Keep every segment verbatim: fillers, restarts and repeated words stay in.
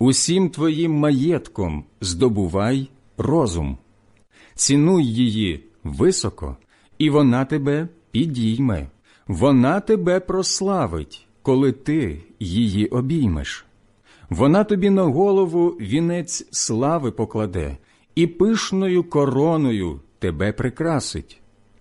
Усім твоїм маєтком здобувай розум. Цінуй її високо, і вона тебе підійме. Вона тебе прославить, коли ти її обіймеш. Вона тобі на голову вінець слави покладе, і пишною короною тебе прикрасить.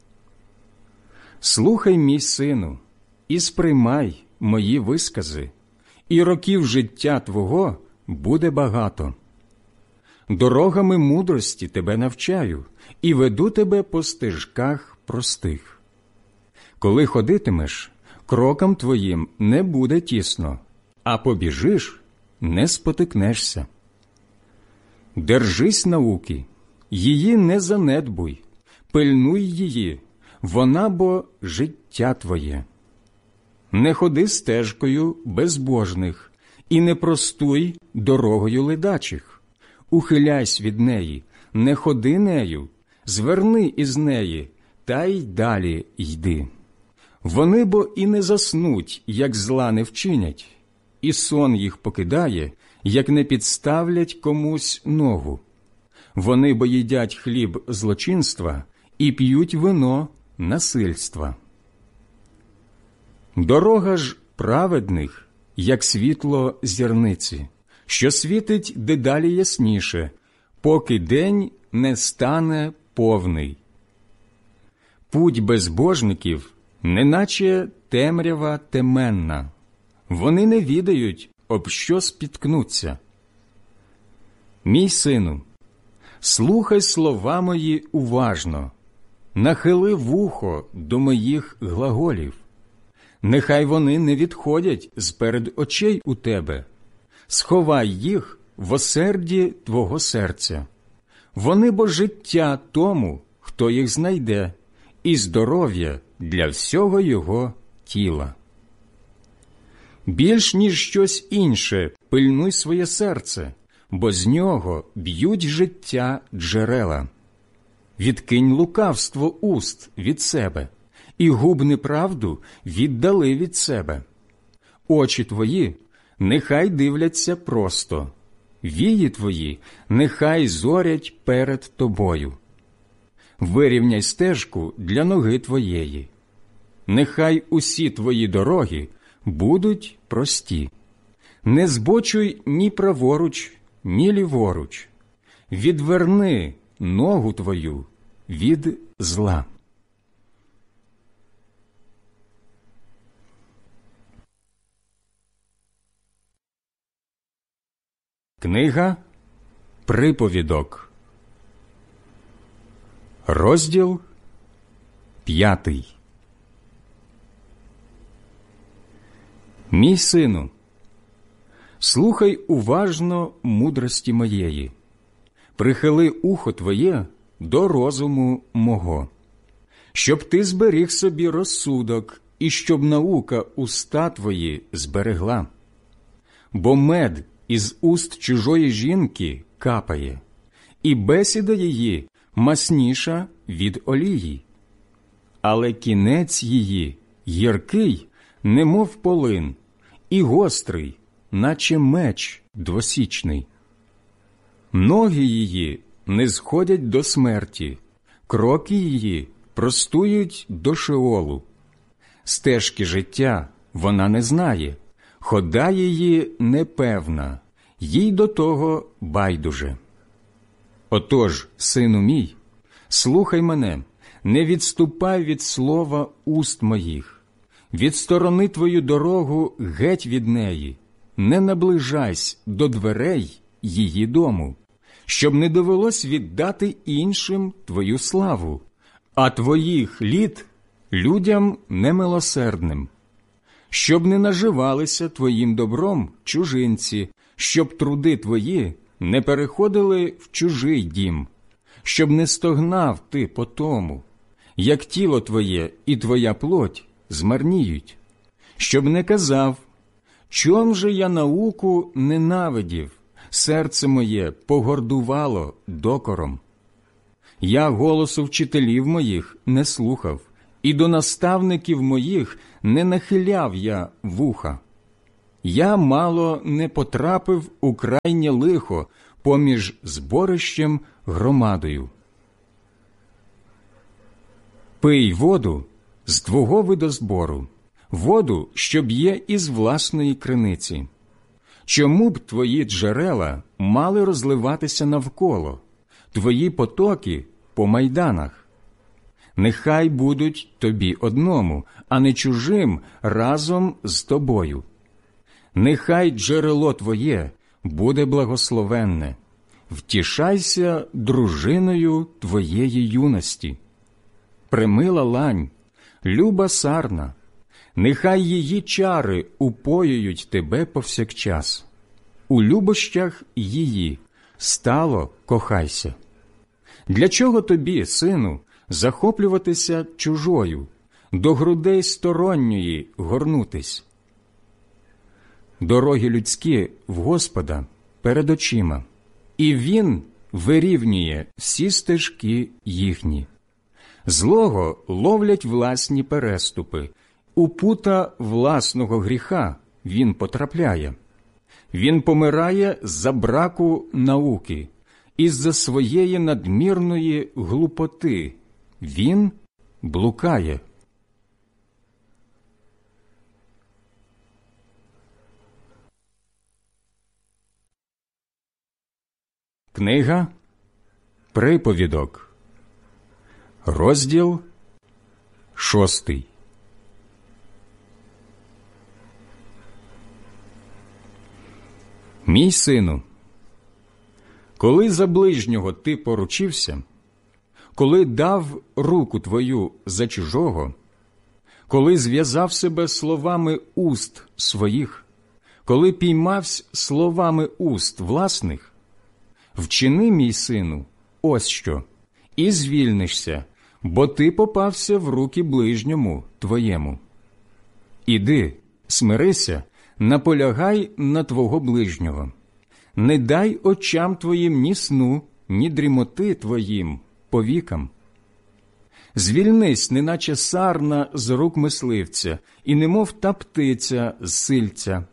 Слухай, мій сину, і сприймай мої вискази, і років життя твого буде багато. Дорогами мудрості тебе навчаю, і веду тебе по стежках простих. Коли ходитимеш, крокам твоїм не буде тісно, а побіжиш – не спотикнешся. Держись науки, її не занедбуй, пильнуй її, вона бо життя твоє. Не ходи стежкою безбожних і не простуй дорогою ледачих. Ухиляйсь від неї, не ходи нею, зверни із неї, та й далі йди. Вони бо і не заснуть, як зла не вчинять, і сон їх покидає, як не підставлять комусь ногу. Вони бо їдять хліб злочинства і п'ють вино насильства. Дорога ж праведних, як світло зірниці, що світить дедалі ясніше, поки день не стане повний. Путь безбожників, неначе темрява теменна. Вони не відають, об що спіткнуться. Мій сину, слухай слова мої уважно, нахили вухо до моїх глаголів. Нехай вони не відходять з-перед очей у тебе. Сховай їх в осерді твого серця. Вони бо життя тому, хто їх знайде, і здоров'я для всього його тіла. Більш ніж щось інше пильнуй своє серце, бо з нього б'ють життя джерела. Відкинь лукавство уст від себе, і губ неправду віддали від себе. Очі твої нехай дивляться просто, вії твої нехай зорять перед тобою. Вирівняй стежку для ноги твоєї. Нехай усі твої дороги будуть прості. Не збочуй ні праворуч, ні ліворуч. Відверни ногу твою від зла. Книга Приповідок, розділ п'ятий. Мій сину, слухай уважно мудрості моєї, прихили ухо твоє до розуму мого, щоб ти зберіг собі розсудок і щоб наука уста твої зберегла. Бо мед із уст чужої жінки капає, і бесіда її масніша від олії. Але кінець її гіркий, немов полин, і гострий, наче меч двосічний. Ноги її не сходять до смерті, кроки її простують до Шеолу. Стежки життя вона не знає, хода її непевна, їй до того байдуже. Отож, сину мій, слухай мене, не відступай від слова уст моїх. Відсторони твою дорогу геть від неї, не наближайся до дверей її дому, щоб не довелось віддати іншим твою славу, а твоїх літ людям немилосердним. Щоб не наживалися твоїм добром чужинці, щоб труди твої не переходили в чужий дім, щоб не стогнав ти по тому, як тіло твоє і твоя плоть змарніють, щоб не казав, чом же я науку ненавидів, серце моє погордувало докором. Я голосу вчителів моїх не слухав, і до наставників моїх не нахиляв я вуха. я мало не потрапив у крайнє лихо поміж зборищем громадою. Пий воду з твого видозбору, воду, що б'є із власної криниці. Чому б твої джерела мали розливатися навколо, твої потоки по майданах? Нехай будуть тобі одному, а не чужим разом з тобою. Нехай джерело твоє буде благословенне. Втішайся дружиною твоєї юності. Примила лань, люба сарна, нехай її чари упоюють тебе повсякчас. У любощах її стало кохайся. Для чого тобі, сину, захоплюватися чужою, до грудей сторонньої горнутись? Дороги людські в Господа перед очима, і Він вирівнює всі стежки їхні. Злого ловлять власні переступи, у пута власного гріха він потрапляє. Він помирає з-за браку науки, із-за своєї надмірної глупоти. Він блукає. Книга Приповідок, розділ шостий. Мій сину, коли за ближнього ти поручився, коли дав руку твою за чужого, коли зв'язав себе словами уст своїх, коли піймавсь словами уст власних, вчини, мій сину, ось що, і звільнишся, бо ти попався в руки ближньому твоєму. Іди, смирися, наполягай на твого ближнього. Не дай очам твоїм ні сну, ні дрімоти твоїм повікам. Звільнись, неначе сарна з рук мисливця, і немов та птиця з сильця.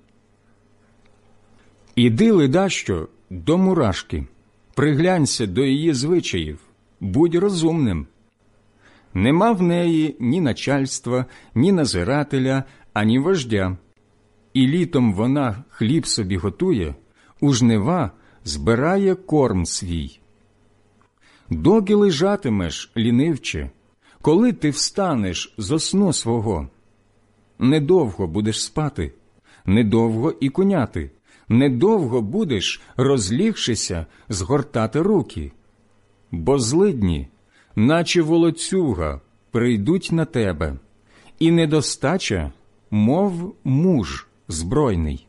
Іди, ледащо, до мурашки, приглянься до її звичаїв, будь розумним. Нема в неї ні начальства, ні назирателя, ані вождя. І літом вона хліб собі готує, у жнива збирає корм свій. Доки лежатимеш, лінивче, коли ти встанеш зо сну свого? Недовго будеш спати, недовго і куняти, недовго будеш, розлігшися, згортати руки. Бо злидні, наче волоцюга, прийдуть на тебе, і недостача, мов муж збройний.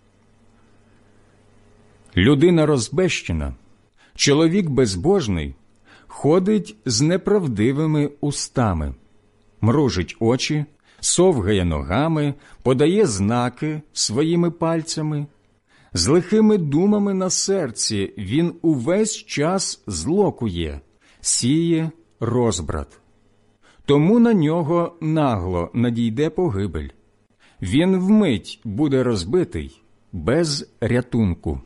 Людина розбещена, чоловік безбожний, ходить з неправдивими устами, мружить очі, совгає ногами, подає знаки своїми пальцями. З лихими думами на серці він увесь час злокує, сіє розбрат. Тому на нього нагло надійде погибель. Він вмить буде розбитий без рятунку.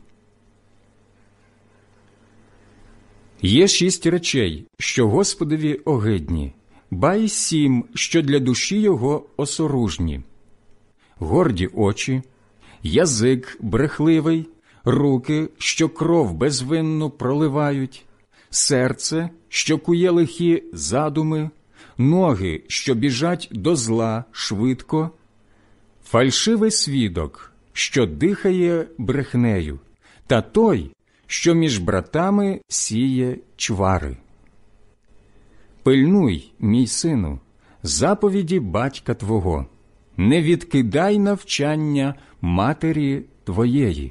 Є шість речей, що Господові огидні, ба й сім, що для душі його осоружні: горді очі, язик брехливий, руки, що кров безвинну проливають, серце, що кує лихі задуми, ноги, що біжать до зла швидко, фальшивий свідок, що дихає брехнею, та той, що між братами сіє чвари. Пильнуй, мій сину, заповіді батька твого, не відкидай навчання матері твоєї.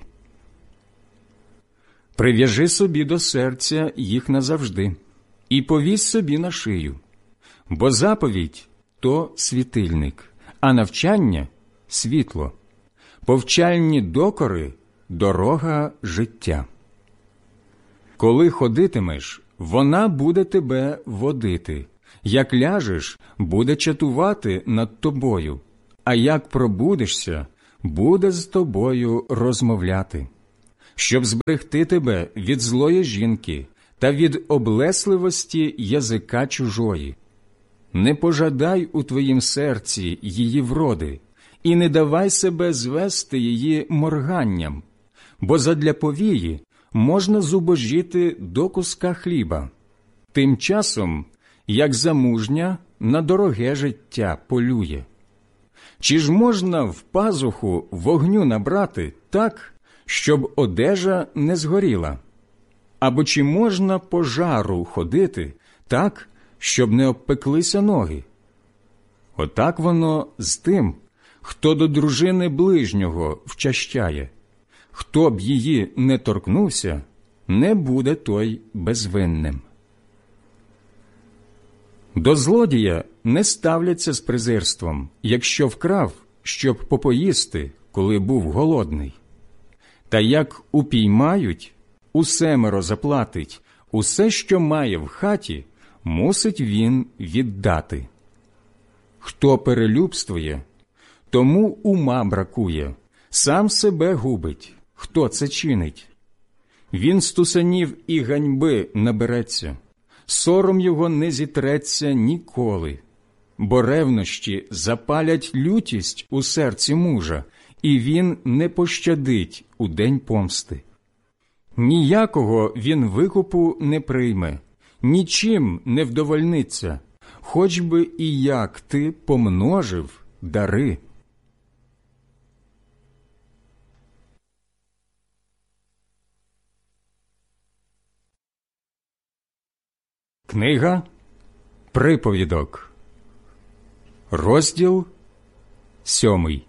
Прив'яжи собі до серця їх назавжди і повісь собі на шию, бо заповідь – то світильник, а навчання – світло, повчальні докори – дорога життя. Коли ходитимеш, вона буде тебе водити, як ляжеш, буде чатувати над тобою, а як пробудешся, буде з тобою розмовляти, щоб зберегти тебе від злої жінки та від облесливості язика чужої. Не пожадай у твоїм серці її вроди, і не давай себе звести її морганням, бо задля повії можна зубожіти до куска хліба, тим часом, як замужня на дороге життя полює. Чи ж можна в пазуху вогню набрати так, щоб одежа не згоріла? Або чи можна по жару ходити так, щоб не обпеклися ноги? Отак воно з тим, хто до дружини ближнього вчащає. Хто б її не торкнувся, не буде той безвинним. До злодія не ставляться з презирством, якщо вкрав, щоб попоїсти, коли був голодний. Та як упіймають, усемеро заплатить, усе, що має в хаті, мусить він віддати. Хто перелюбствує, тому ума бракує, сам себе губить, хто це чинить. Він стусанів і ганьби набереться, сором його не зітреться ніколи, бо ревнощі запалять лютість у серці мужа, і він не пощадить у день помсти. Ніякого він викупу не прийме, нічим не вдовольниться, хоч би і як ти помножив дари. Книга Приповідок, розділ сьомий.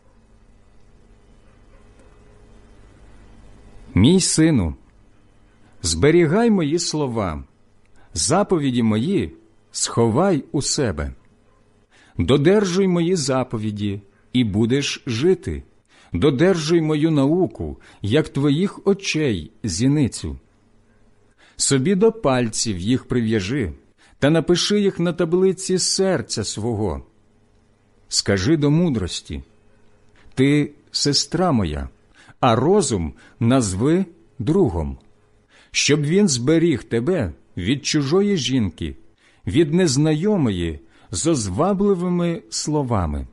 Мій сину, зберігай мої слова, заповіді мої сховай у себе. Додержуй мої заповіді, і будеш жити. Додержуй мою науку, як твоїх очей зіницю. Собі до пальців їх прив'яжи, та напиши їх на таблиці серця свого. Скажи до мудрості: ти сестра моя, а розум назви другом, щоб він зберіг тебе від чужої жінки, від незнайомої з озвабливими словами.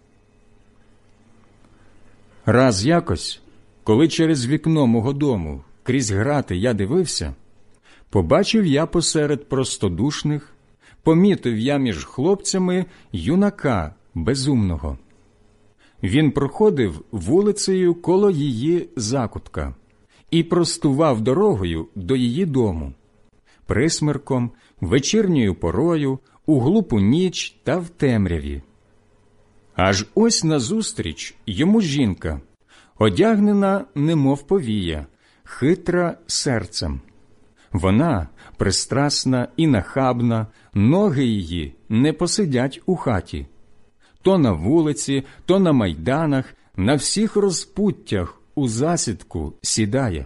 Раз якось, коли через вікно мого дому крізь грати я дивився, побачив я посеред простодушних, помітив я між хлопцями юнака безумного. Він проходив вулицею коло її закутка і простував дорогою до її дому, присмерком, вечірньою порою, у глупу ніч та в темряві. Аж ось назустріч йому жінка, одягнена немов повія, хитра серцем. Вона пристрасна і нахабна, ноги її не посидять у хаті. То на вулиці, то на майданах, на всіх розпуттях у засідку сідає.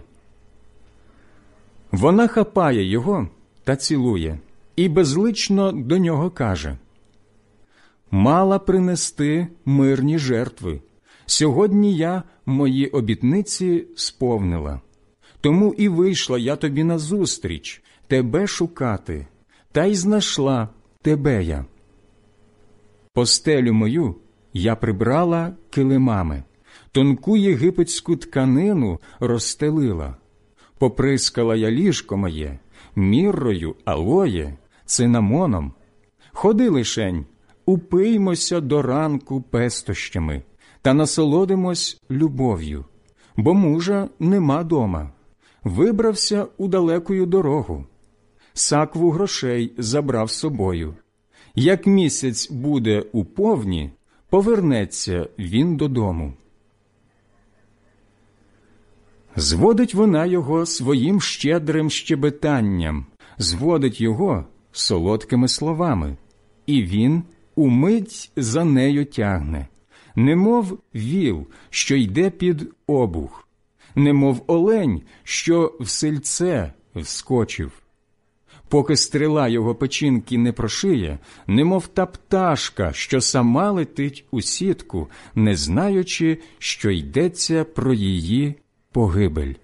Вона хапає його та цілує, і безлично до нього каже: «Мала принести мирні жертви. Сьогодні я мої обітниці сповнила. Тому і вийшла я тобі назустріч, тебе шукати, та й знайшла тебе я. Постелю мою я прибрала килимами, тонку єгипетську тканину розстелила. Поприскала я ліжко моє міррою, алоє, цинамоном. Ходи лишень, упиймося до ранку пестощами та насолодимось любов'ю, бо мужа нема дома. Вибрався у далекую дорогу, сакву грошей забрав з собою. Як місяць буде у повні, повернеться він додому». Зводить вона його своїм щедрим щебетанням, зводить його солодкими словами, і він умить за нею тягне, немов віл, що йде під обух, немов олень, що в сельце вскочив. поки стріла його печінки не прошиє, немов та пташка, що сама летить у сітку, не знаючи, що йдеться про її погибель.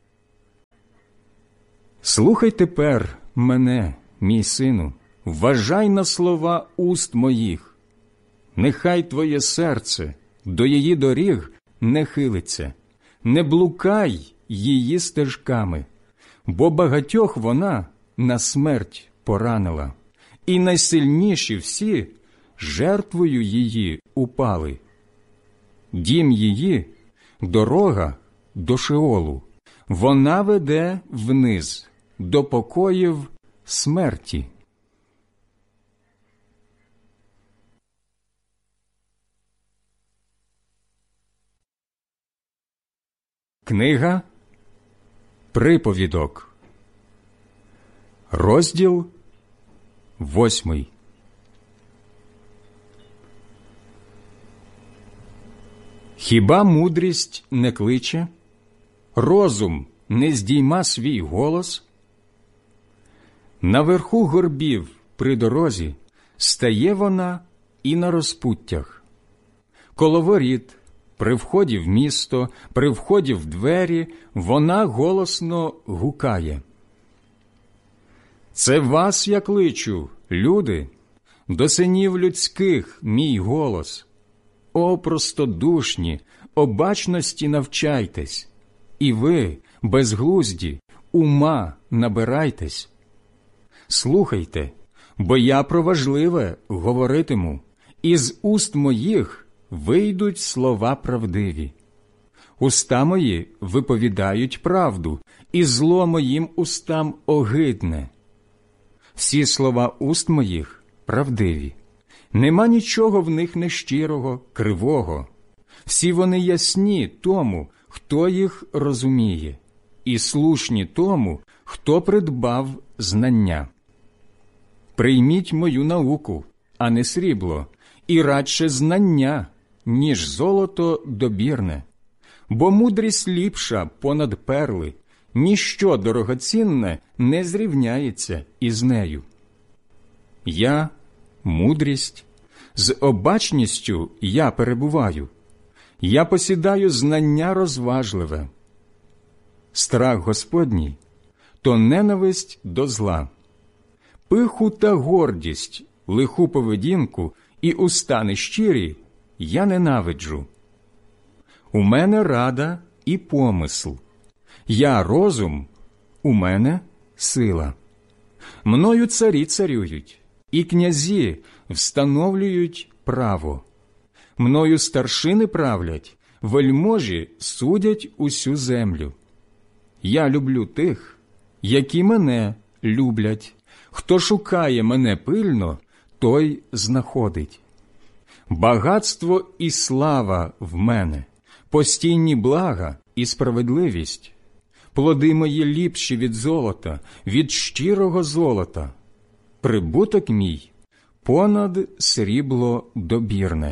Слухай тепер мене, мій сину, вважай на слова уст моїх. Нехай твоє серце до її доріг не хилиться, не блукай її стежками, бо багатьох вона на смерть поранила, і найсильніші всі жертвою її упали. Дім її – дорога до Шеолу, вона веде вниз, до покоїв смерті. Книга Приповідок, розділ восьмий. Хіба мудрість не кличе? Розум не здійма свій голос? Наверху горбів при дорозі стає вона і на розпуттях. Коло воріт, при вході в місто, при вході в двері, вона голосно гукає. Це вас я кличу, люди, до синів людських мій голос. О, простодушні, обачності навчайтесь, і ви, безглузді, ума набирайтесь. Слухайте, бо я про важливе говоритиму, і з уст моїх вийдуть слова правдиві. Уста мої виповідають правду, і зло моїм устам огидне. Всі слова уст моїх правдиві. Нема нічого в них нещирого, кривого. Всі вони ясні тому, хто їх розуміє, і слушні тому, хто придбав знання. Прийміть мою науку, а не срібло, і радше знання, ніж золото добірне. Бо мудрість ліпша понад перли, ніщо дорогоцінне не зрівняється із нею. Я – мудрість, з обачністю я перебуваю, я посідаю знання розважливе. Страх Господній – то ненависть до зла. Пиху та гордість, лиху поведінку і уста нещирі я ненавиджу. У мене рада і помисл. Я розум, у мене сила. Мною царі царюють, і князі встановлюють право. Мною старшини правлять, вельможі судять усю землю. Я люблю тих, які мене люблять. Хто шукає мене пильно, той знаходить. Багатство і слава в мене, постійні блага і справедливість. Плоди мої ліпші від золота, від щирого золота. Прибуток мій понад срібло добірне.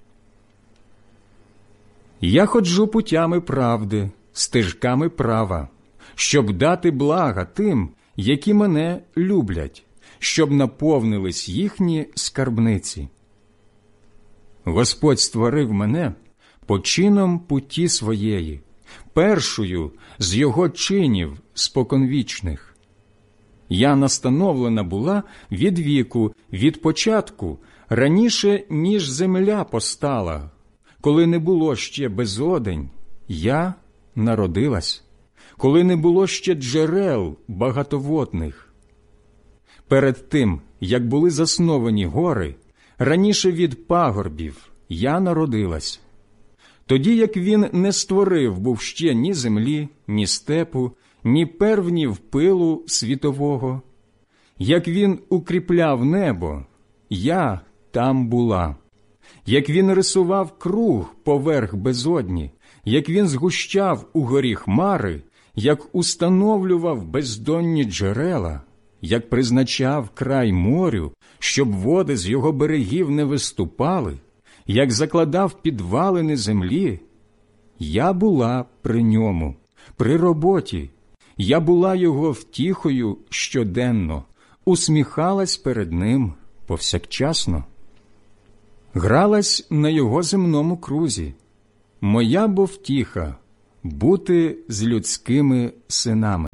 Я ходжу путями правди, стежками права, щоб дати блага тим, які мене люблять, щоб наповнились їхні скарбниці. Господь створив мене по чинам путі своєї, першою з його чинів споконвічних. Я настановлена була від віку, від початку, раніше, ніж земля постала. Коли не було ще безодень, я народилась. Коли не було ще джерел багатоводних. Перед тим, як були засновані гори, раніше від пагорбів я народилась. Тоді, як він не створив був ще ні землі, ні степу, ні первнів пилу світового. Як він укріпляв небо, я там була. Як він рисував круг поверх безодні, як він згущав у горі хмари, як установлював бездонні джерела, як призначав край морю, щоб води з його берегів не виступали, як закладав підвалини землі, я була при ньому, при роботі, я була його втіхою щоденно, усміхалась перед ним повсякчасно, гралась на його земному крузі. Моя бо втіха бути з людськими синами.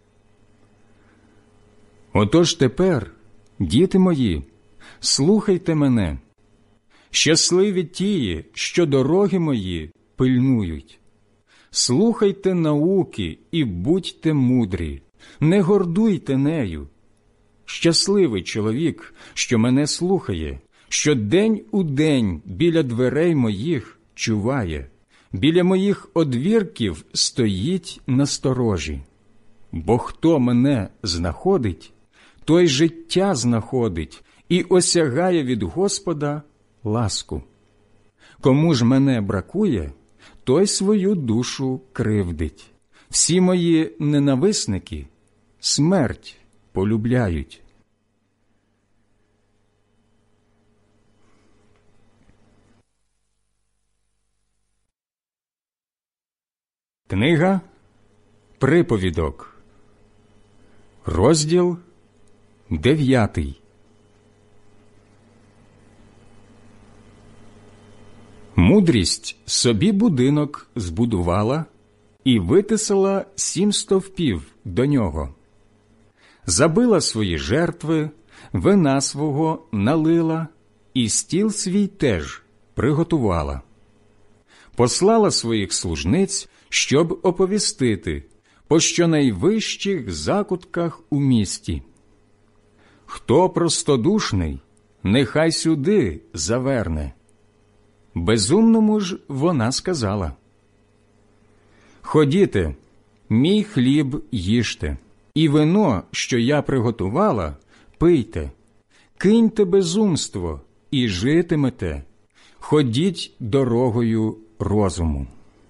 Отож тепер, діти мої, слухайте мене. Щасливі тії, що дороги мої пильнують. Слухайте науки і будьте мудрі, не гордуйте нею. Щасливий чоловік, що мене слухає, що день у день біля дверей моїх чуває, біля моїх одвірків стоїть на сторожі. Бо хто мене знаходить, той життя знаходить і осягає від Господа ласку. Кому ж мене бракує, той свою душу кривдить. Всі мої ненависники смерть полюбляють. Книга Приповідок, розділ дев'ятий. Мудрість собі будинок збудувала і витисала сім стовпів до нього. Забила свої жертви, вина свого налила, і стіл свій теж приготувала. Послала своїх служниць, щоб оповістити по щонайвищих закутках у місті. Хто простодушний, нехай сюди заверне. Безумному ж вона сказала: ходіте, мій хліб їжте, і вино, що я приготувала, пийте, киньте безумство і житимете, ходіть дорогою розуму.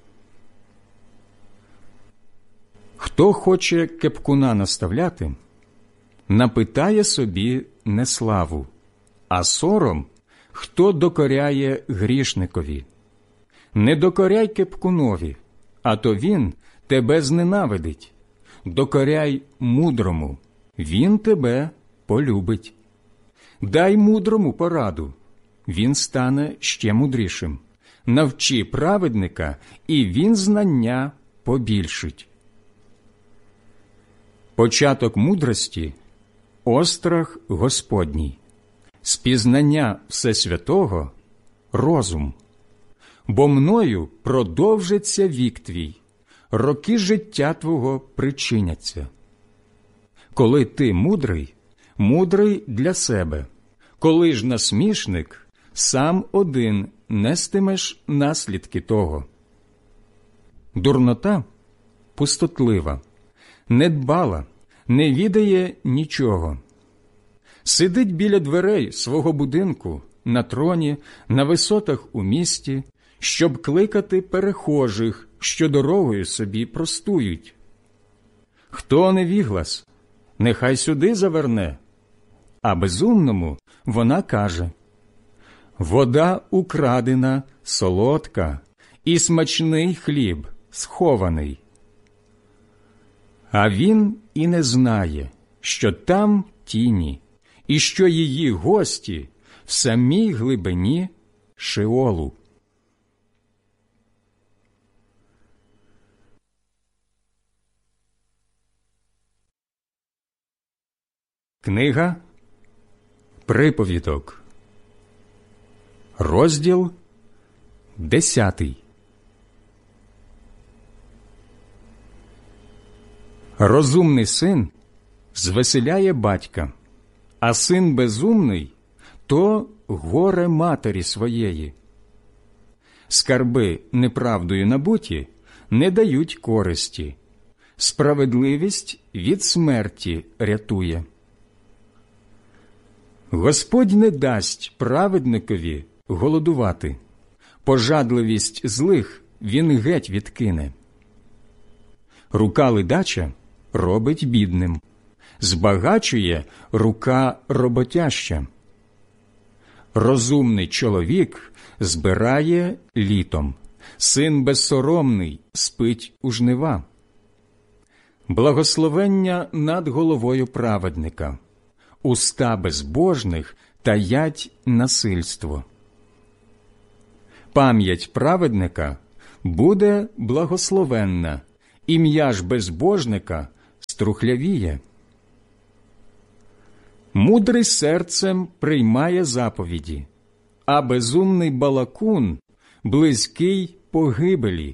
Хто хоче кепкуна наставляти, напитає собі неславу, а сором – хто докоряє грішникові. Не докоряй кепкунові, а то він тебе зненавидить. Докоряй мудрому, він тебе полюбить. Дай мудрому пораду, він стане ще мудрішим. Навчи праведника, і він знання побільшить. Початок мудрості – острах Господній. Спізнання Всесвятого – розум. Бо мною продовжиться вік твій, роки життя твого причиняться. Коли ти мудрий, мудрий для себе. Коли ж насмішник, сам один нестимеш наслідки того. Дурнота пустотлива, недбала, не відає нічого. Сидить біля дверей свого будинку, на троні, на висотах у місті, щоб кликати перехожих, що дорогою собі простують. Хто невіглас, нехай сюди заверне, а безумному вона каже: вода украдена, солодка, і смачний хліб схований. А він і не знає, що там тіні, і що її гості в самій глибині Шеолу. Книга Приповідок, розділ десятий. Розумний син звеселяє батька, а син безумний – то горе матері своєї. Скарби неправдою набуті не дають користі, справедливість від смерті рятує. Господь не дасть праведникові голодувати, пожадливість злих він геть відкине. Рука ледача робить бідним, збагачує рука роботяща. Розумний чоловік збирає літом, син безсоромний спить у жнива. Благословення над головою праведника, уста безбожних таять насильство. Пам'ять праведника буде благословенна, ім'я ж безбожника струхлявіє. Мудрий серцем приймає заповіді, а безумний балакун близький погибелі.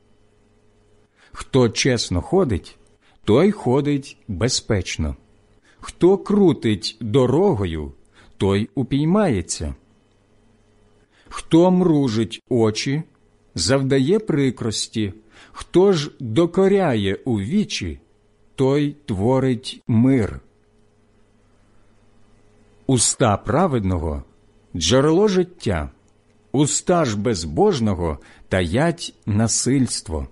Хто чесно ходить, той ходить безпечно. Хто крутить дорогою, той упіймається. Хто мружить очі, завдає прикрості, хто ж докоряє у вічі, той творить мир. Уста праведного – джерело життя, уста ж безбожного таять насильство.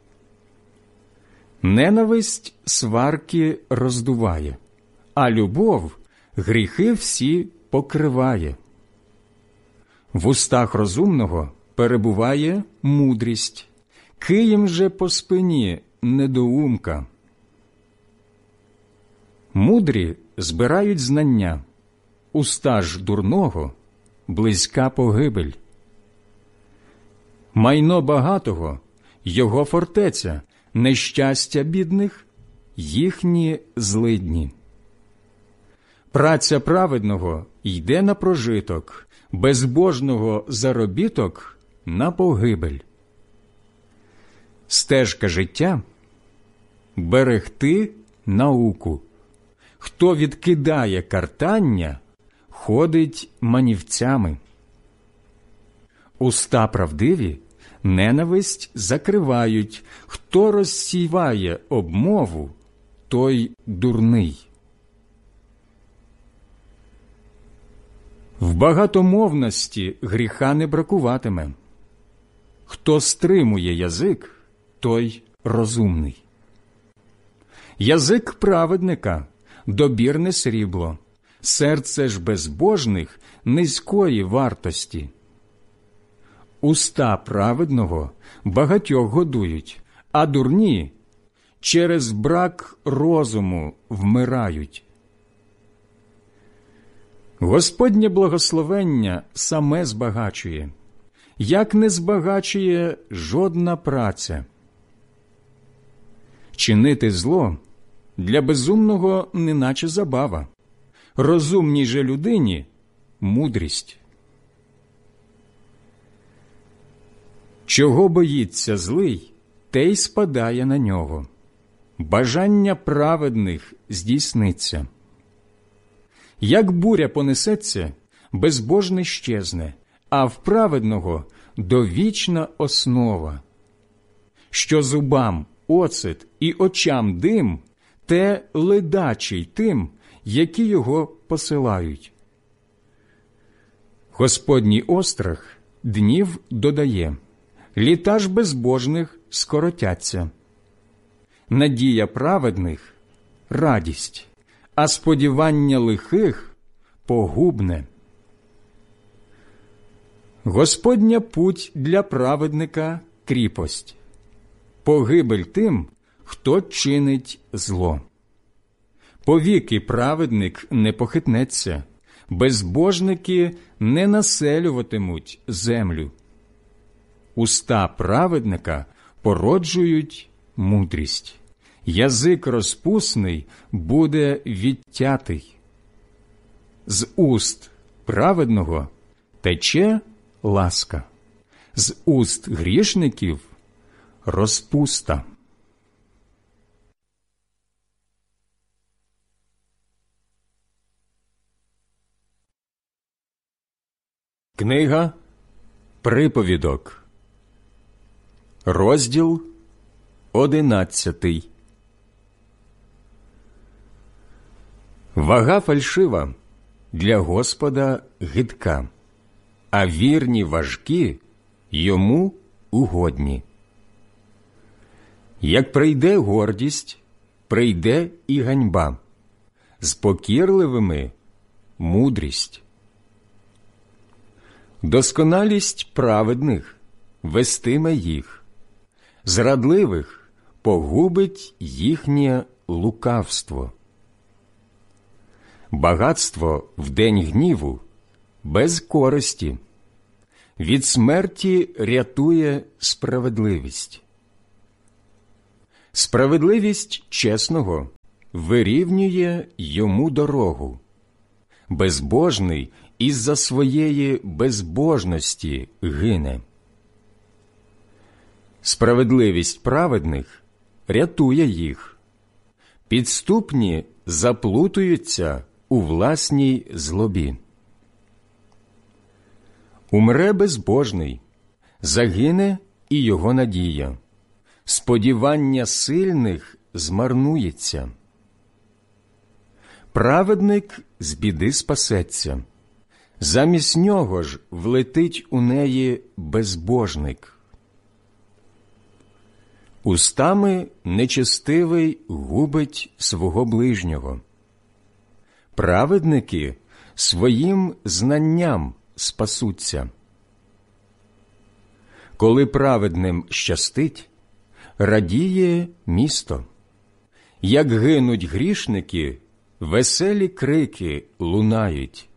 Ненависть сварки роздуває, а любов гріхи всі покриває. В устах розумного перебуває мудрість, києм же по спині недоумка. Мудрі збирають знання, уста ж дурного близька погибель. Майно багатого – його фортеця, нещастя бідних – їхні злидні. Праця праведного йде на прожиток, безбожного заробіток – на погибель. Стежка життя – берегти науку. Хто відкидає картання, ходить манівцями. Уста правдиві ненависть закривають, хто розсіває обмову, той дурний. В багатомовності гріха не бракуватиме. Хто стримує язик, той розумний. Язик праведника – добірне срібло, серце ж безбожних – низької вартості. Уста праведного багатьох годують, а дурні через брак розуму вмирають. Господнє благословення саме збагачує, як не збагачує жодна праця. Чинити зло для безумного неначе забава, розумній же людині – мудрість. Чого боїться злий, те й спадає на нього. Бажання праведних здійсниться. Як буря понесеться, безбожний щезне, а в праведного довічна основа. Що зубам оцет і очам дим, те ледачий тим, які його посилають. Господній острах днів додає, літа ж безбожних скоротяться. Надія праведних – радість, а сподівання лихих – погубне. Господня путь для праведника – кріпость, погибель тим, хто чинить зло. Повіки праведник не похитнеться, безбожники не населюватимуть землю. Уста праведника породжують мудрість, язик розпусний буде відтятий. З уст праведного тече ласка, з уст грішників розпуста. Книга Приповідок, розділ одинадцятий. Вага фальшива для Господа гидка, а вірні важкі йому угодні. Як прийде гордість, прийде і ганьба, з покірливими – мудрість. Досконалість праведних вестиме їх, зрадливих погубить їхнє лукавство. Багатство в день гніву без користі. Від смерті рятує справедливість. Справедливість чесного вирівнює йому дорогу. Безбожний із-за своєї безбожності гине. Справедливість праведних рятує їх. Підступні заплутуються у власній злобі. Умре безбожний, загине і його надія. Сподівання сильних змарнується. Праведник з біди спасеться. Замість нього ж влетить у неї безбожник. Устами нечестивий губить свого ближнього. Праведники своїм знанням спасуться. Коли праведним щастить, радіє місто. Як гинуть грішники, веселі крики лунають.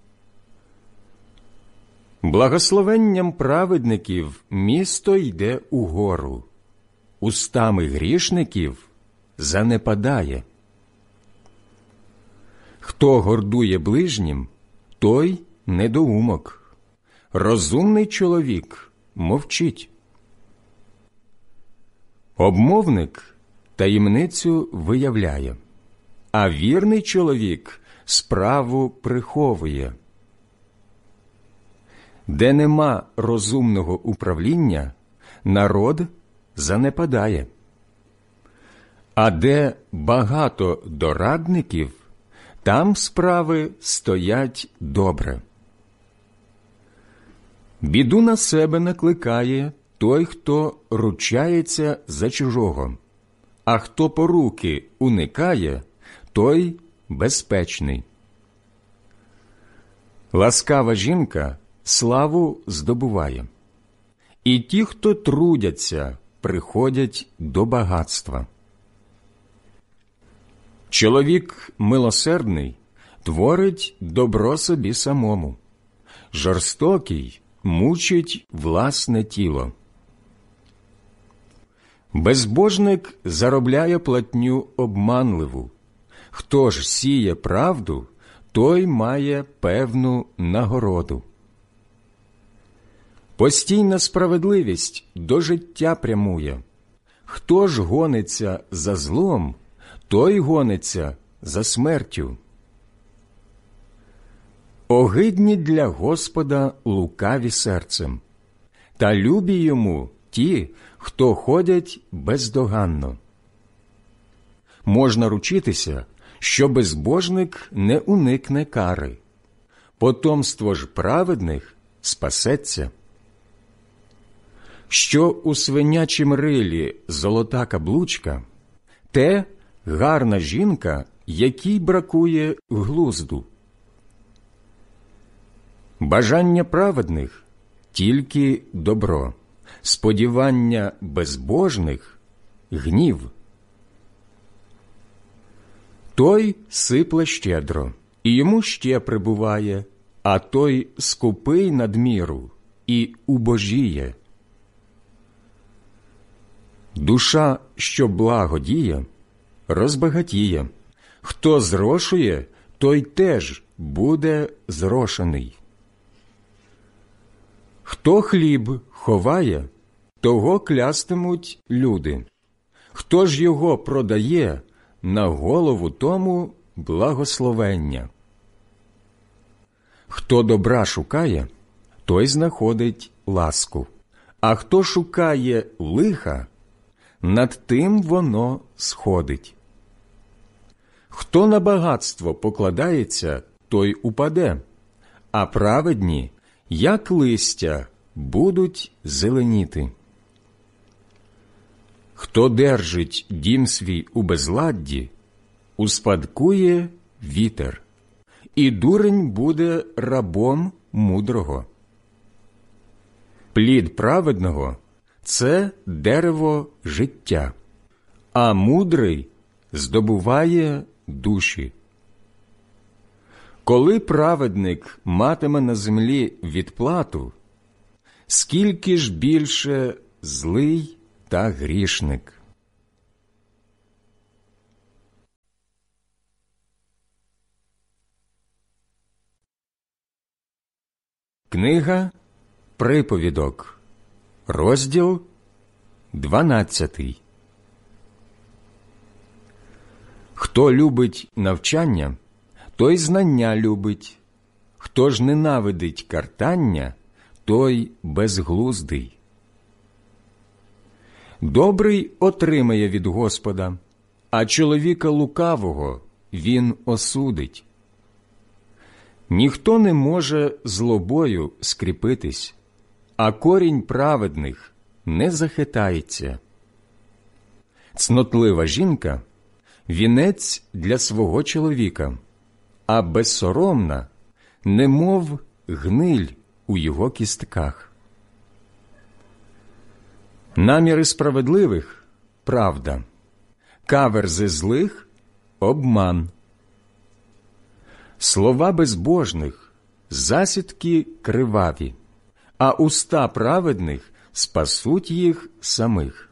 Благословенням праведників місто йде угору, устами грішників занепадає. Хто гордує ближнім, той недоумок. Розумний чоловік мовчить. Обмовник таємницю виявляє, а вірний чоловік справу приховує. Де нема розумного управління, народ занепадає. А де багато дорадників, там справи стоять добре. Біду на себе накликає той, хто ручається за чужого, а хто поруки уникає, той безпечний. Ласкава жінка славу здобуває, і ті, хто трудяться, приходять до багатства. Чоловік милосердний творить добро собі самому, жорстокий мучить власне тіло. Безбожник заробляє платню обманливу. Хто ж сіє правду, той має певну нагороду. Постійна справедливість до життя прямує. Хто ж гониться за злом, той гониться за смертю. Огидні для Господа лукаві серцем, та любі йому ті, хто ходять бездоганно. Можна ручитися, що безбожник не уникне кари, потомство ж праведних спасеться. Що у свинячім рилі золота каблучка, те гарна жінка, якій бракує глузду. Бажання праведних – тільки добро, сподівання безбожних – гнів. Той сипле щедро, і йому ще прибуває, а той скупий надміру і убожіє. Душа, що благо діє, розбагатіє. Хто зрошує, той теж буде зрошений. Хто хліб ховає, того клястимуть люди. Хто ж його продає, на голову тому благословення. Хто добра шукає, той знаходить ласку, а хто шукає лиха, над тим воно сходить. Хто на багатство покладається, той упаде, а праведні, як листя, будуть зеленіти. Хто держить дім свій у безладді, успадкує вітер, і дурень буде рабом мудрого. Плід праведного – це дерево життя, а мудрий здобуває душі. Коли праведник матиме на землі відплату, скільки ж більше злий та грішник. Книга Приповідок, розділ дванадцятий. Хто любить навчання, той знання любить, хто ж ненавидить картання, той безглуздий. Добрий отримає від Господа, а чоловіка лукавого він осудить. Ніхто не може злобою скріпитись, а корінь праведних не захитається. Цнотлива жінка – вінець для свого чоловіка, а безсоромна – немов гниль у його кістках. Наміри справедливих – правда, каверзи злих – обман. Слова безбожних – засідки криваві, а уста праведних спасуть їх самих.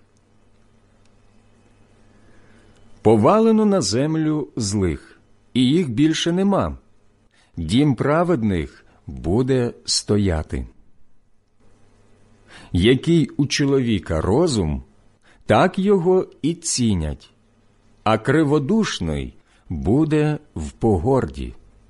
Повалено на землю злих, і їх більше нема. Дім праведних буде стояти. Який у чоловіка розум, так його і цінять, а криводушний буде в погорді.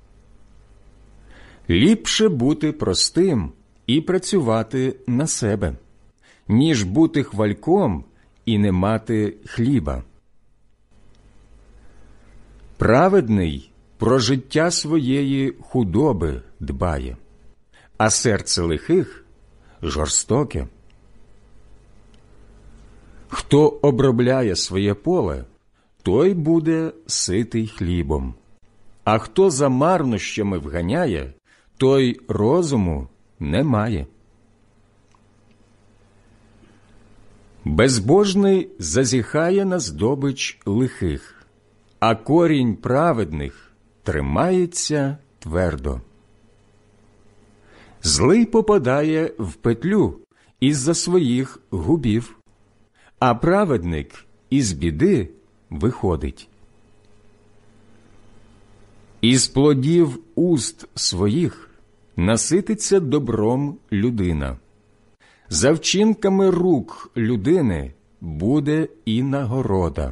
Ліпше бути простим і працювати на себе, ніж бути хвальком і не мати хліба. Праведний про життя своєї худоби дбає, а серце лихих жорстоке. Хто обробляє своє поле, той буде ситий хлібом, а хто за марнощами вганяє, той розуму не має. Безбожний зазіхає на здобич лихих, а корінь праведних тримається твердо. Злий попадає в петлю із-за своїх губів, а праведник із біди виходить. Із плодів уст своїх насититься добром людина. За вчинками рук людини буде і нагорода.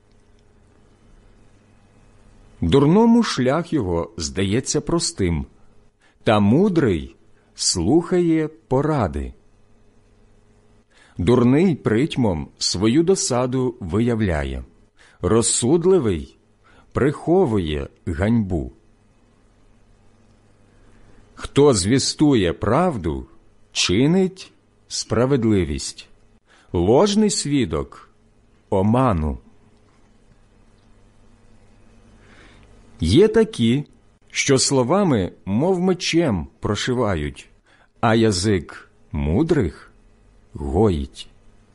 Дурному шлях його здається простим, та мудрий слухає поради. Дурний притьмом свою досаду виявляє, розсудливий приховує ганьбу. Хто звістує правду, чинить справедливість, ложний свідок – оману. Є такі, що словами, мов мечем, прошивають, а язик мудрих гоїть.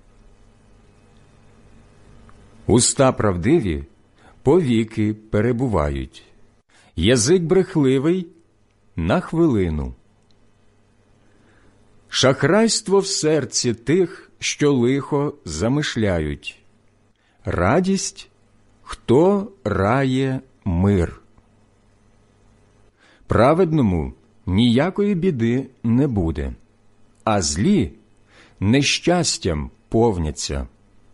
Уста правдиві повіки перебувають, язик брехливий – на хвилину. Шахрайство в серці тих, що лихо замишляють. Радість, хто рає мир. Праведному ніякої біди не буде, а злі нещастям повняться.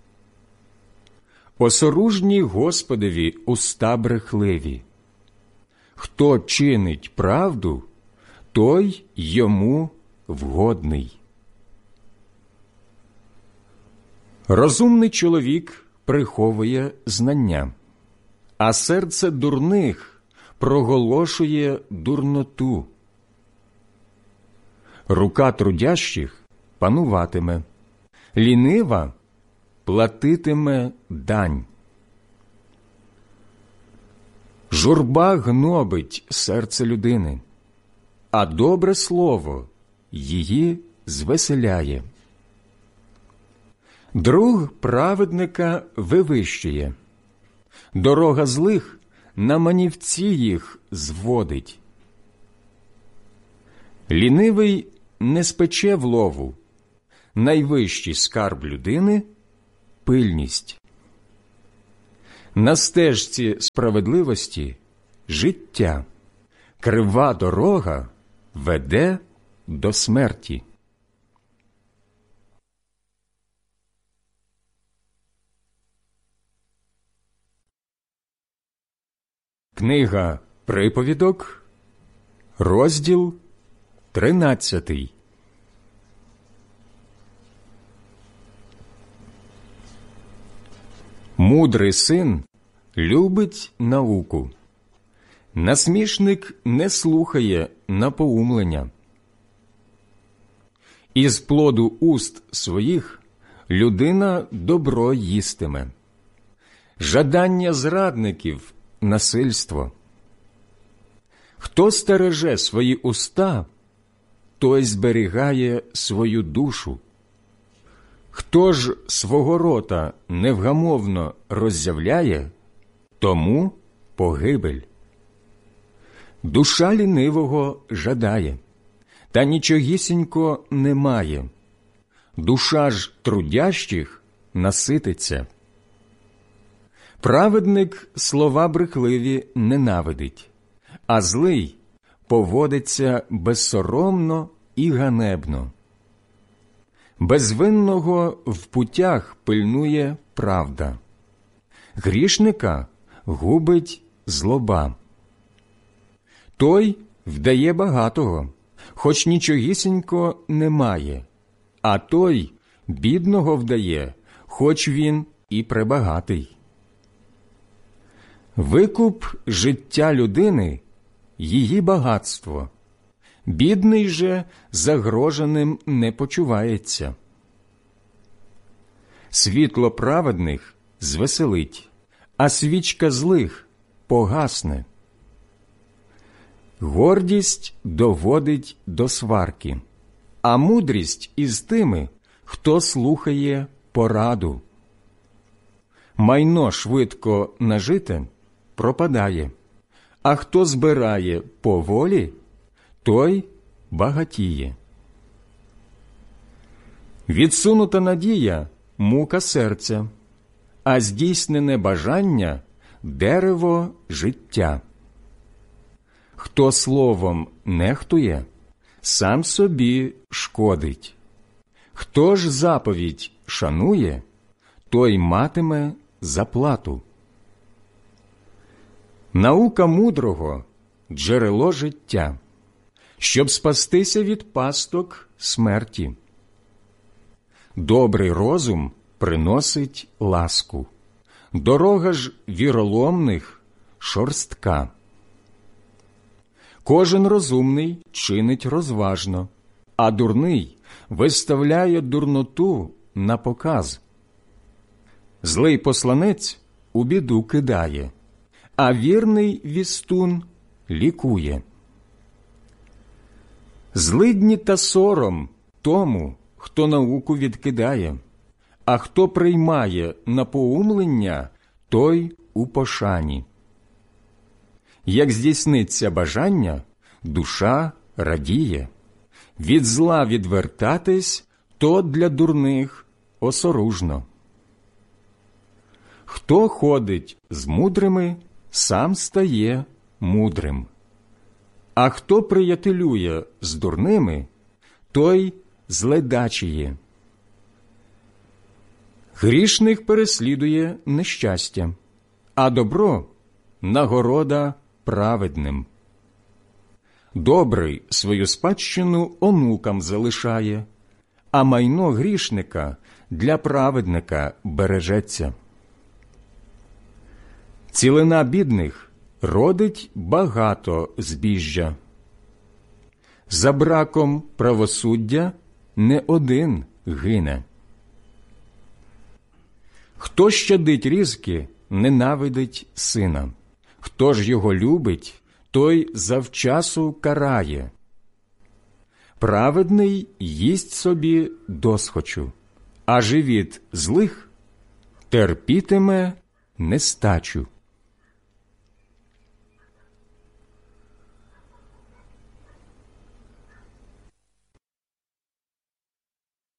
Осоружні Господові уста брехливі. Хто чинить правду, той йому вгодний. Розумний чоловік приховує знання, а серце дурних проголошує дурноту. Рука трудящих пануватиме, лінива платитиме дань. Журба гнобить серце людини, а добре слово її звеселяє. Друг праведника вивищує, дорога злих на манівці їх зводить. Лінивий не спече в лову. Найвищий скарб людини – пильність. На стежці справедливості – життя. Крива дорога веде до смерті. Книга Приповідок, розділ тринадцятий. Мудрий син любить науку. Насмішник не слухає напоумлення. Із плоду уст своїх людина добро їстиме. Жадання зрадників – насильство. Хто стереже свої уста, той зберігає свою душу. Хто ж свого рота невгамовно роззявляє, тому погибель. Душа лінивого жадає, та нічогісінько не має. Душа ж трудящих насититься. Праведник слова брехливі ненавидить, а злий поводиться безсоромно і ганебно. Безвинного в путях пильнує правда. Грішника губить злоба. Той вдає багатого, хоч нічогісінько не має, а той бідного вдає, хоч він і пребагатий. Викуп життя людини – її багатство. Бідний же загроженим не почувається. Світло праведних звеселить, а свічка злих погасне. Гордість доводить до сварки, а мудрість із тими, хто слухає пораду. Майно швидко нажите пропадає, а хто збирає поволі, той багатіє. Відсунута надія – мука серця, а здійснене бажання – дерево життя. Хто словом нехтує, сам собі шкодить. Хто ж заповідь шанує, той матиме заплату. Наука мудрого – джерело життя, щоб спастися від пасток смерті. Добрий розум приносить ласку, дорога ж віроломних шорстка. Кожен розумний чинить розважно, а дурний виставляє дурноту на показ. Злий посланець у біду кидає, а вірний вістун лікує. Злидні та сором тому, хто науку відкидає, а хто приймає напоумлення, той у пошані. Як здійсниться бажання, душа радіє. Від зла відвертатись – то для дурних осоружно. Хто ходить з мудрими, сам стає мудрим. А хто приятелює з дурними, той зледачіє. Грішних переслідує нещастя, а добро – нагорода праведним. Добрий свою спадщину онукам залишає, а майно грішника для праведника бережеться. Цілина бідних родить багато збіжжя. За браком правосуддя не один гине. Хто щадить різки, ненавидить сина. Хто ж його любить, той завчасу карає. Праведний їсть собі досхочу, а живіт злих терпітиме нестачу.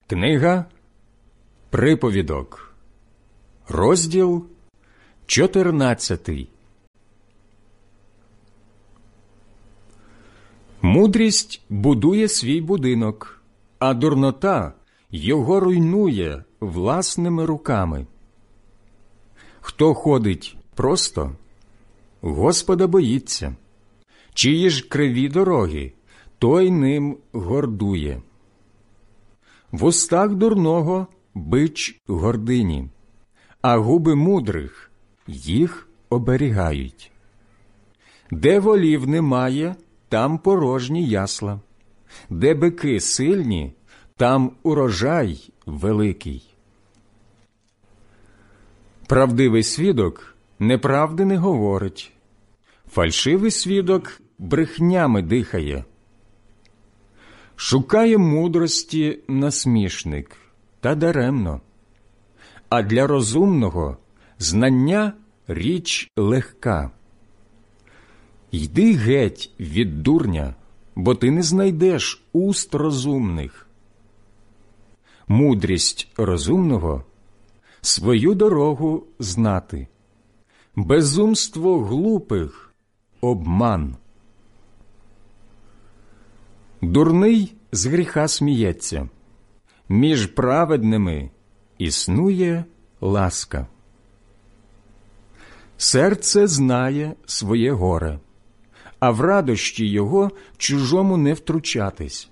Книга Приповідок, розділ чотирнадцятий. Мудрість будує свій будинок, а дурнота його руйнує власними руками. Хто ходить просто, Господа боїться, чиї ж криві дороги, той ним гордує. В устах дурного бич гордині, а губи мудрих їх оберігають. Де волів немає, там порожні ясла, де бики сильні, там урожай великий. Правдивий свідок неправди не говорить, фальшивий свідок брехнями дихає. Шукає мудрості насмішник, та даремно, а для розумного знання річ легка. Йди геть від дурня, бо ти не знайдеш уст розумних. Мудрість розумного – свою дорогу знати, безумство глупих – обман. Дурний з гріха сміється, між праведними існує ласка. Серце знає своє горе, а в радощі його чужому не втручатись.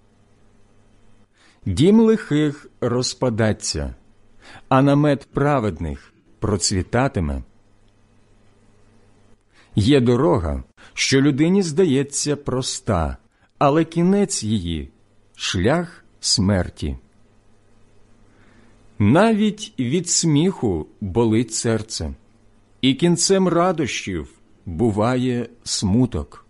Дім лихих розпадаться, а намет праведних процвітатиме. Є дорога, що людині здається проста, але кінець її – шлях смерті. Навіть від сміху болить серце, і кінцем радощів буває смуток.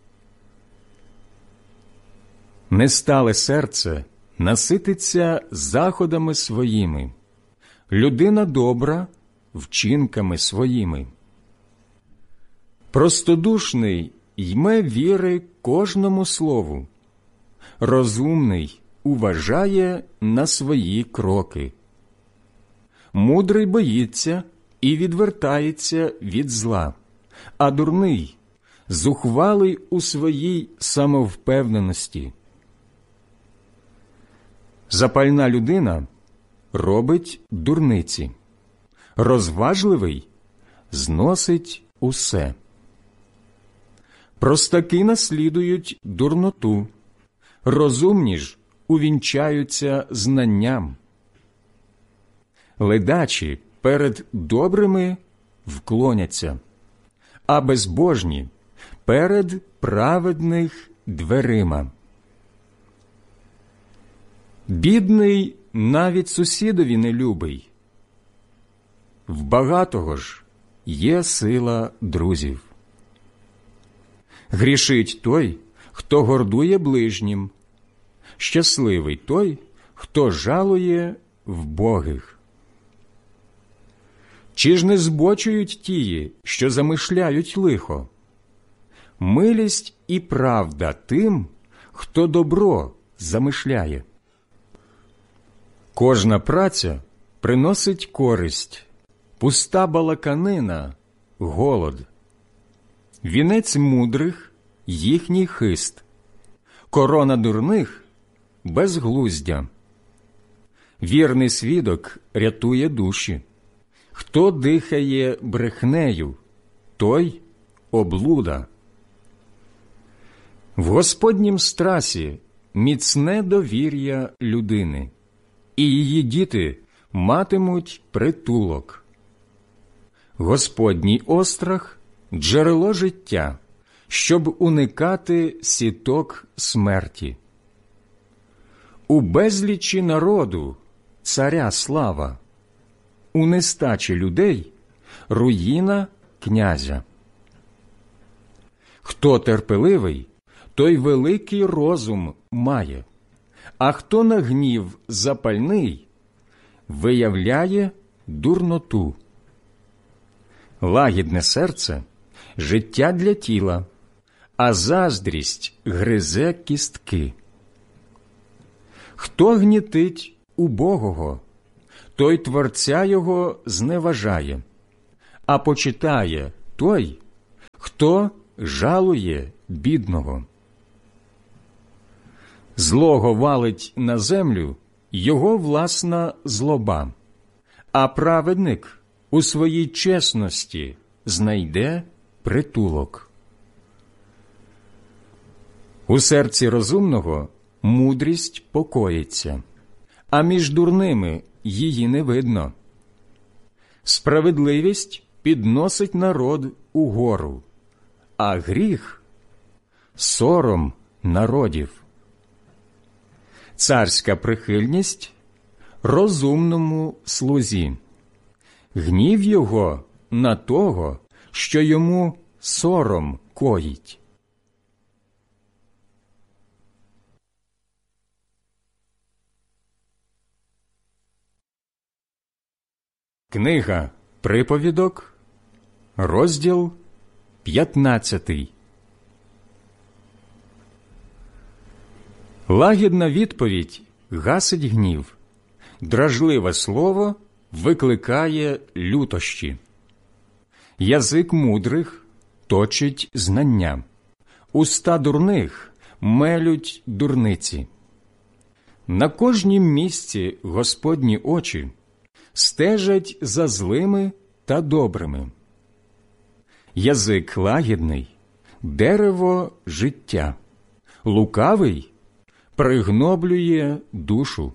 Нестале серце насититься заходами своїми, людина добра – вчинками своїми. Простодушний йме віри кожному слову, розумний уважає на свої кроки. Мудрий боїться і відвертається від зла, а дурний зухвалий у своїй самовпевненості. Запальна людина робить дурниці, розважливий зносить усе. Простаки наслідують дурноту, розумні ж увінчаються знанням. Ледачі перед добрими вклоняться, а безбожні перед праведних дверима. Бідний навіть сусідові не любий, в багатого ж є сила друзів. Грішить той, хто гордує ближнім, щасливий той, хто жалує вбогих. Чи ж не збочують тії, що замишляють лихо? Милість і правда тим, хто добро замишляє. Кожна праця приносить користь, пуста балаканина – голод. Вінець мудрих – їхній хист, корона дурних – безглуздя. Вірний свідок рятує душі. Хто дихає брехнею, той – облуда. В Господнім страсі міцне довір'я людини, і її діти матимуть притулок. Господній острах – джерело життя, щоб уникати сіток смерті. У безлічі народу царя слава, у нестачі людей руїна князя. Хто терпеливий, той великий розум має, а хто на гнів запальний, виявляє дурноту. Лагідне серце – життя для тіла, а заздрість гризе кістки. Хто гнітить убогого, той Творця його зневажає, а почитає той, хто жалує бідного. Злого валить на землю його власна злоба, а праведник у своїй чесності знайде притулок. У серці розумного мудрість покоїться, а між дурними її не видно. Справедливість підносить народ угору, а гріх – сором народів. Царська прихильність – розумному слузі, гнів його на того, що йому сором коїть. Книга Приповідок, розділ п'ятнадцятий. Лагідна відповідь гасить гнів, дражливе слово викликає лютощі. Язик мудрих точить знання, уста дурних мелють дурниці. На кожнім місці Господні очі стежать за злими та добрими. Язик лагідний – дерево життя, лукавий – пригноблює душу.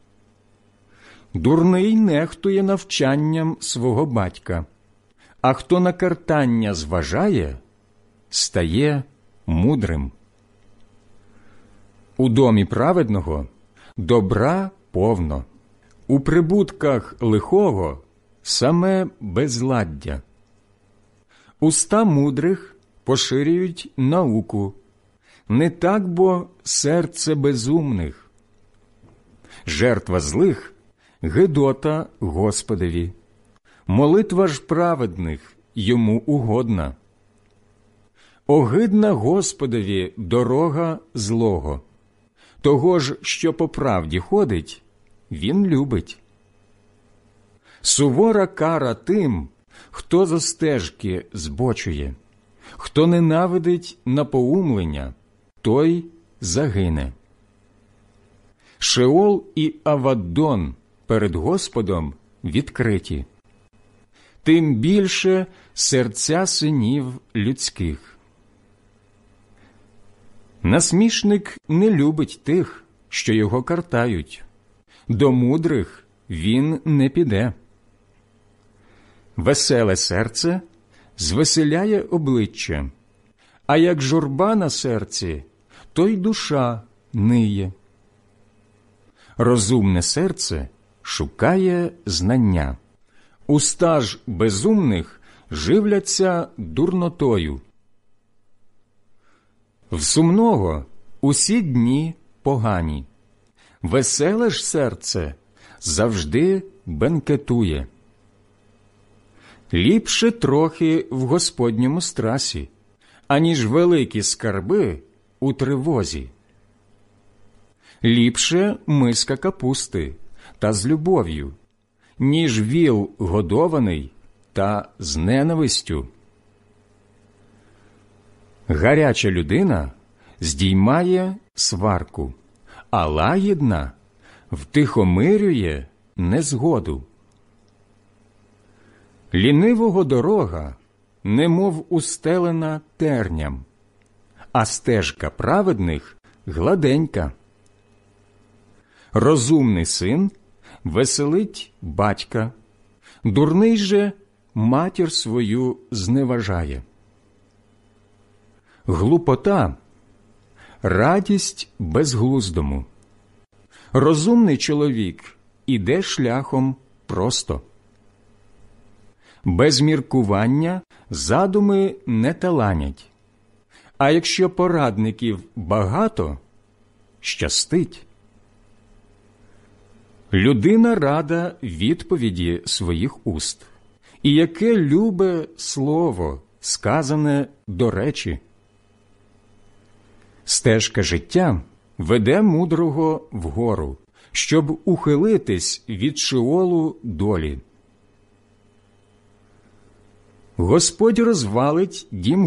Дурний нехтує навчанням свого батька, а хто на картання зважає, стає мудрим. У домі праведного добра повно, у прибутках лихого саме безладдя. Уста мудрих поширюють науку, не так бо серце безумних. Жертва злих – гидота Господеві, молитва ж праведних йому угодна. Огидна Господеві дорога злого, того ж, що по правді ходить, він любить. Сувора кара тим, хто зо стежки збочує, хто ненавидить напоумлення, той загине. Шеол і Аваддон перед Господом відкриті, тим більше серця синів людських. Насмішник не любить тих, що його картають, до мудрих він не піде. Веселе серце звеселяє обличчя, а як журба на серці, то й душа ниє. Розумне серце шукає знання, уста ж безумних живляться дурнотою. В сумного усі дні погані, веселе ж серце завжди бенкетує. Ліпше трохи в Господньому страсі, аніж великі скарби у тривозі. Ліпше миска капусти та з любов'ю, ніж віл годований та з ненавистю. Гаряча людина здіймає сварку, а лагідна втихомирює незгоду. Лінивого дорога немов устелена терням, а стежка праведних гладенька. Розумний син веселить батька, дурний же матір свою зневажає. Глупота – радість безглуздому. Розумний чоловік іде шляхом просто. Без міркування задуми не таланять, а якщо порадників багато, щастить. Людина рада відповіді своїх уст, і яке любе слово, сказане до речі. Стежка життя веде мудрого вгору, щоб ухилитись від Шеолу долі. Господь розвалить дім